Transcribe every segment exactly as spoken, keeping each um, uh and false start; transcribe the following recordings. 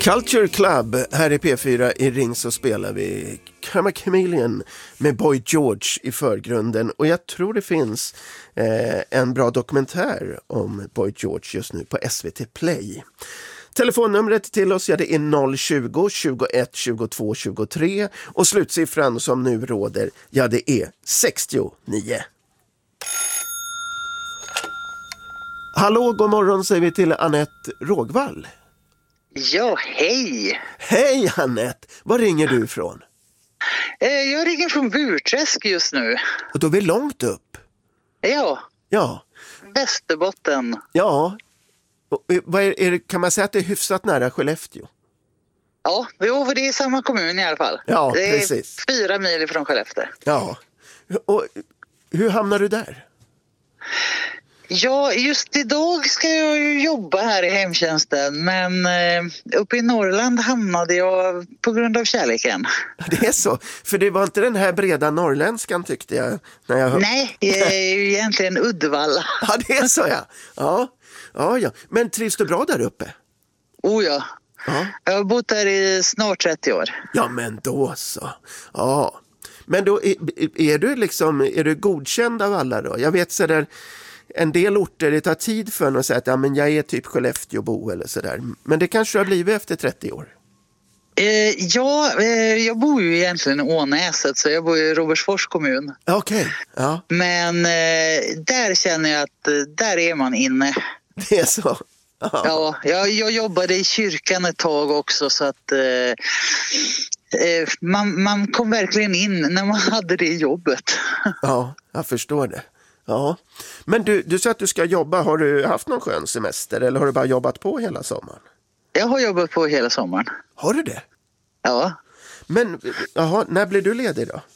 Culture Club, här i P fyra i Ring så spelar vi Karma Chameleon med Boy George i förgrunden. Och jag tror det finns eh, en bra dokumentär om Boy George just nu på S V T Play. Telefonnumret till oss, ja, det är noll tjugo, tjugoett, tjugotvå, tjugotre och slutsiffran som nu råder, ja, det är sextionio. Hallå, god morgon säger vi till Anette Rågvall. Ja, hej! Hej Anette, var ringer du ifrån? Eh, jag ringer från Burträsk just nu. Och då är vi långt upp. Ja, Ja. Västerbotten. Ja. Och, vad är, är det, kan man säga att det är hyfsat nära Skellefteå? Ja, jo, det är samma kommun i alla fall. Ja, det är precis. fyra mil ifrån Skellefteå. Ja. Och hur hamnar du där? Ja, just idag ska jag ju jobba här i hemtjänsten, men eh, uppe i Norrland hamnade jag på grund av kärleken. Det är så, för det var inte den här breda norrländskan tyckte jag. När jag hör... Nej, jag är ju egentligen Uddevalla. Ja, det är så, ja. Ja, ja, ja. Men trivs du bra där uppe? Oh ja. Ja. Jag har bott där i snart trettio år. Ja, men då så. Ja. Men då är, är du liksom, är du godkänd av alla då? Jag vet så där, en del orter, det tar tid för en att säga att ja, men jag är typ Skellefteåbo eller sådär. Men det kanske har blivit efter trettio år. Eh, ja, eh, jag bor ju egentligen i Ånäset, så jag bor i Robertsfors kommun. Okej, okay. Ja. Men eh, där känner jag att eh, där är man inne. Det är så? Ja, ja jag, jag jobbade i kyrkan ett tag också, så att eh, eh, man, man kom verkligen in när man hade det jobbet. Ja, jag förstår det. Ja. Men du, du sa att du ska jobba. Har du haft någon skön semester eller har du bara jobbat på hela sommaren? Jag har jobbat på hela sommaren. Har du det? Ja. Men aha, när blir du ledig då?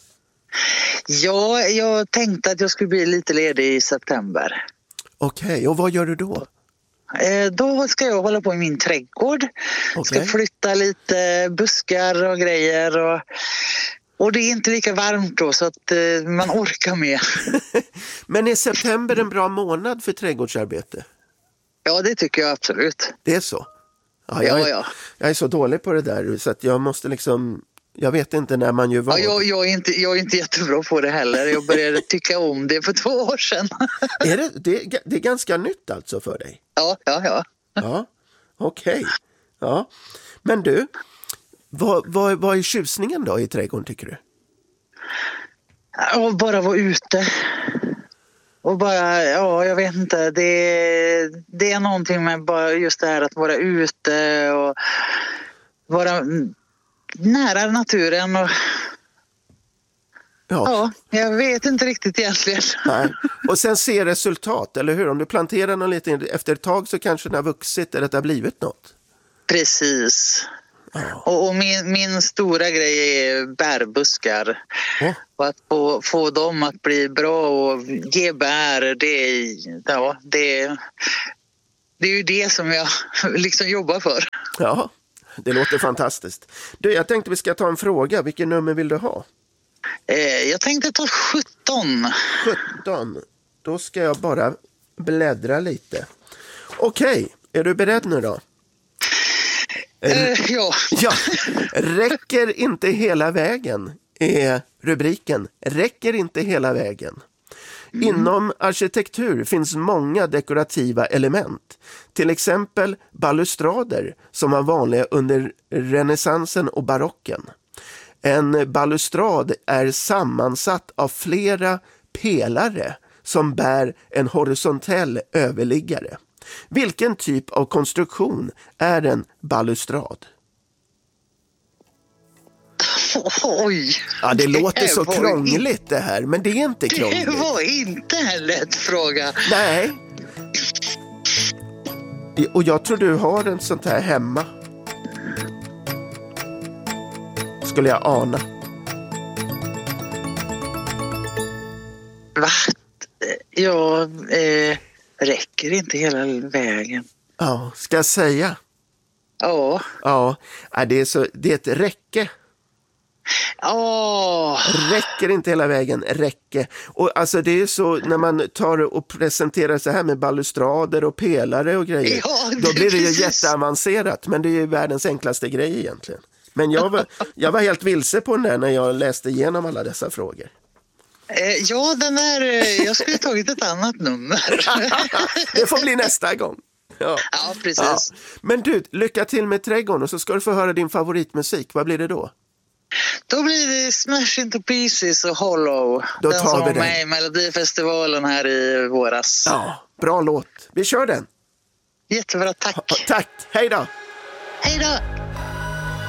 Ja, jag tänkte att jag skulle bli lite ledig i september. Okej, okay, och vad gör du då? Eh, då ska jag hålla på i min trädgård. Okay. Ska flytta lite buskar och grejer och... Och det är inte lika varmt då så att eh, man orkar med. Men är september en bra månad för trädgårdsarbete? Ja, det tycker jag absolut. Det är så? Ja, jag, ja, är, ja. jag är så dålig på det där så att jag måste liksom... Jag vet inte när man gör vad. Ja, jag, jag, är inte, jag är inte jättebra på det heller. Jag började tycka om det för två år sedan. Är det, det, det är ganska nytt alltså för dig? Ja, ja, ja. Ja, okej. Okay. Ja. Men du... Vad, vad, vad är tjusningen då i trädgården tycker du? Och bara vara ute. Och bara, ja jag vet inte. Det, det är någonting med bara just det här att vara ute och vara nära naturen. Och, ja. ja, jag vet inte riktigt egentligen. Nej. Och sen se resultat, eller hur? Om du planterar något lite efter ett tag så kanske det har vuxit eller att det har blivit något. Precis. Oh. Och, och min, min stora grej är bärbuskar. Oh. Och att få, få dem att bli bra och ge bär, det är, ja, det, det är ju det som jag liksom jobbar för. Ja, det låter fantastiskt. Du, jag tänkte vi ska ta en fråga. Vilken nummer vill du ha? Eh, jag tänkte ta sjutton. sjutton. Då ska jag bara bläddra lite. Okej, är du beredd nu då? Uh, ja. ja. Räcker inte hela vägen är rubriken. Räcker inte hela vägen. Mm. Inom arkitektur finns många dekorativa element. Till exempel balustrader som var vanliga under renässansen och barocken. En balustrad är sammansatt av flera pelare som bär en horisontell överliggare. Vilken typ av konstruktion är en balustrad? Oj! Ja, det, det låter så var krångligt det här, men det är inte krångligt. Det var inte en lätt fråga. Nej. Och jag tror du har en sånt här hemma. Skulle jag ana. Va? Ja, eh... räcker inte hela vägen. Ja, ska jag säga? Ja. Ja, det är, så, det är ett räcke. Åh! Räcker inte hela vägen, räcker. Och alltså det är så när man tar och presenterar så här med balustrader och pelare och grejer. Ja, då blir det ju precis. jätteavancerat, men det är ju världens enklaste grej egentligen. Men jag var, jag var helt vilse på den där när jag läste igenom alla dessa frågor. Eh, ja, den är, jag skulle tagit ett annat nummer. Det får bli nästa gång. Ja, ja precis. Ja. Men du, lycka till med trädgården och så ska du få höra din favoritmusik. Vad blir det då? Då blir det Smash Into Pieces och Hollow. Då den tar som vi var den. med i Melodifestivalen här i våras. Ja, bra låt. Vi kör den. Jättebra, tack. Tack, hej då. Hej då.